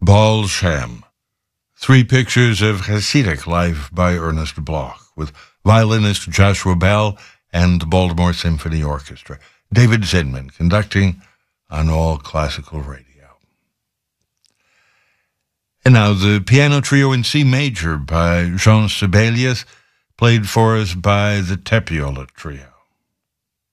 Baal Shem. 3 pictures of Hasidic life by Ernest Bloch, with violinist Joshua Bell and the Baltimore Symphony Orchestra. David Zinman conducting on All Classical Radio. And now the piano trio in C major by Jean Sibelius, played for us by the Tapiola Trio.